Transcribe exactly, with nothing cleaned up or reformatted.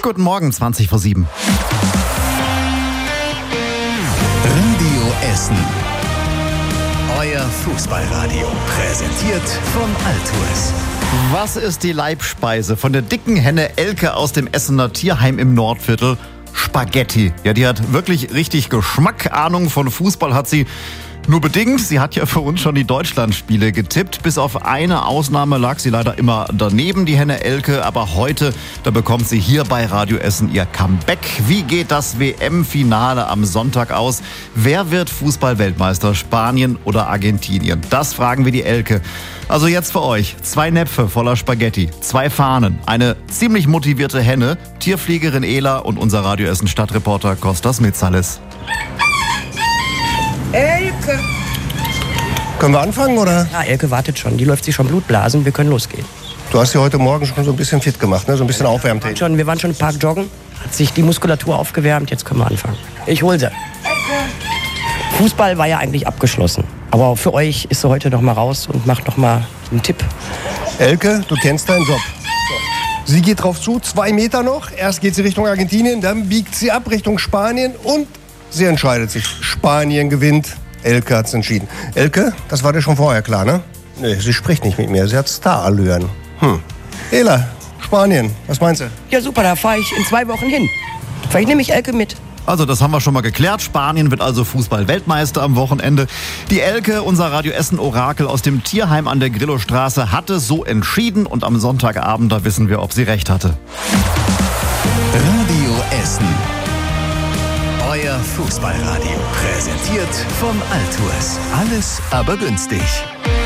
Guten Morgen, zwanzig vor sieben. Radio Essen. Euer Fußballradio. Präsentiert von Altues. Was ist die Leibspeise von der dicken Henne Elke aus dem Essener Tierheim im Nordviertel? Spaghetti. Ja, die hat wirklich richtig Geschmack. Ahnung von Fußball hat sie nur bedingt. Sie hat ja für uns schon die Deutschlandspiele getippt. Bis auf eine Ausnahme lag sie leider immer daneben, die Henne Elke. Aber heute, da bekommt sie hier bei Radio Essen ihr Comeback. Wie geht das W M-Finale am Sonntag aus? Wer wird Fußball-Weltmeister? Spanien oder Argentinien? Das fragen wir die Elke. Also jetzt für euch. Zwei Näpfe voller Spaghetti, zwei Fahnen, eine ziemlich motivierte Henne, Tierpflegerin Ela und unser Radio Essen Stadtreporter Kostas Mitsalis. Elke. Können wir anfangen, oder? Ja, Elke wartet schon. Die läuft sich schon Blutblasen. Wir können losgehen. Du hast sie heute Morgen schon so ein bisschen fit gemacht, ne? So ein bisschen aufwärmt. Wir waren schon, wir waren schon im Park joggen. Hat sich die Muskulatur aufgewärmt. Jetzt können wir anfangen. Ich hol sie. Fußball war ja eigentlich abgeschlossen. Aber für euch ist sie heute noch mal raus und macht noch mal einen Tipp. Elke, du kennst deinen Job. Sie geht drauf zu, zwei Meter noch. Erst geht sie Richtung Argentinien, dann biegt sie ab Richtung Spanien und sie entscheidet sich. Spanien gewinnt. Elke hat's entschieden. Elke, das war dir schon vorher klar, ne? Nee, sie spricht nicht mit mir. Sie hat Starallüren. Hm. Ela, Spanien, was meinst du? Ja, super, da fahre ich in zwei Wochen hin. Vielleicht nehme ich Elke mit. Also das haben wir schon mal geklärt. Spanien wird also Fußball-Weltmeister am Wochenende. Die Elke, unser Radio Essen-Orakel aus dem Tierheim an der Grillowstraße, hatte so entschieden. Und am Sonntagabend, da wissen wir, ob sie recht hatte. Radio Essen. Euer Fußballradio. Präsentiert von Altues. Alles aber günstig.